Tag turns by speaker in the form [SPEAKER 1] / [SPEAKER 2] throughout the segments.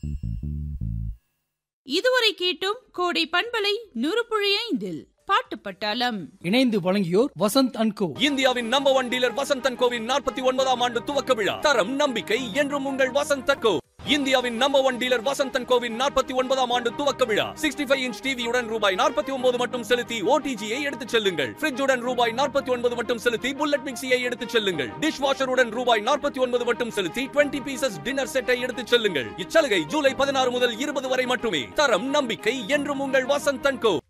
[SPEAKER 1] இதுவரை கேட்டும் கோடை பண்பலை 100.5 பாட்டு பட்டாளம்.
[SPEAKER 2] இணைந்து வழங்கியோர் வசந்த் அண்ட் கோ.
[SPEAKER 3] இந்தியாவின் number 1 dealer Vasanth and CoWIN 49ஆம் ஆண்டு துவக்க விழா. தரம் நம்பிக்கை என்றும் உங்கள் வசந்த் அண்ட் கோ. இந்தியாவின் number 1 dealer Vasanth and CoWIN 49ஆம் ஆண்டு துவக்க விழா. 65 இன்ச் டிவியுடன் ரூபாய் 49 மட்டும் செலுத்தி ஓடிஜியை எடுத்துச் செல்லுங்கள். ஃப்ரிட்ஜுடன் ரூபாய் 49 மட்டும் செலுத்தி புல்லட் மிக்சியை எடுத்துச் செல்லுங்கள். டிஷ் வாஷருடன் ரூபாய் 49 மட்டும் செலுத்தி 20 பீசஸ் டின்னர் செட்டை எடுத்துச் செல்லுங்கள். இச்சலுகை ஜூலை 16 முதல் 20 வரை மட்டுமே. தரம் நம்பிக்கை என்றும் உங்கள் வசந்த் அண்ட் கோ.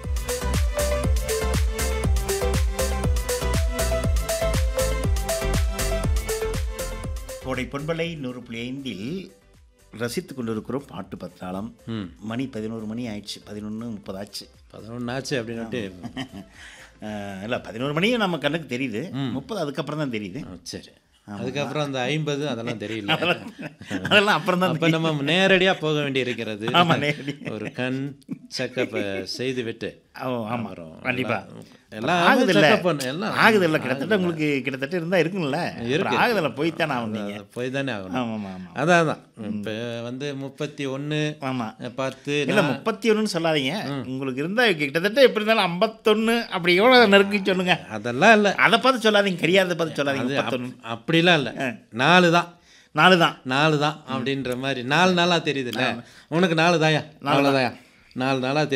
[SPEAKER 4] கோடை பொன்பலை 100.5 ரசித்துக் கொண்டிருக்கிறோம் பாட்டு பத்தாளம். மணி 11 மணி ஆயிடுச்சு. 11:30 ஆச்சு.
[SPEAKER 5] 11 ஆச்சு அப்படின்ட்டு
[SPEAKER 4] இல்லை 11 மணியும் நம்ம கண்ணுக்கு தெரியுது. 30 அதுக்கப்புறம் தான் தெரியுது.
[SPEAKER 5] சரி, அதுக்கப்புறம் அந்த 50 அதெல்லாம் தெரியல.
[SPEAKER 4] அதெல்லாம் அப்புறம் தான்.
[SPEAKER 5] அப்போ நம்ம நேரடியாக போக வேண்டி இருக்கிறது. ஒரு கண் செக்கப் செய்து விட்டு
[SPEAKER 4] கண்டிப்பா
[SPEAKER 5] எல்லாம்
[SPEAKER 4] ஆகுது இல்லை. கிட்டத்தட்ட உங்களுக்கு கிட்டத்தட்ட இருந்தால் இருக்குங்கள ஆகுதில்ல. போய்த்தானே ஆகுங்க.
[SPEAKER 5] போய் தானே ஆகணும். அதான் இப்போ வந்து 31 10
[SPEAKER 4] இல்லை 31 சொல்லாதீங்க. உங்களுக்கு இருந்தால் கிட்டத்தட்ட எப்படி இருந்தாலும் 51 அப்படி எவ்வளோ நெருக்கி சொல்லுங்க.
[SPEAKER 5] அதெல்லாம் இல்லை,
[SPEAKER 4] அதை பார்த்து சொல்லாதீங்க. கிடையாத பார்த்து சொல்லாதீங்க. 51
[SPEAKER 5] அப்படிலாம் இல்லை. 4 தான்
[SPEAKER 4] நாலு தான்
[SPEAKER 5] அப்படின்ற மாதிரி 4 நாளாக தெரியுதுல்ல உனக்கு. 4 தாயா 4 நாளாக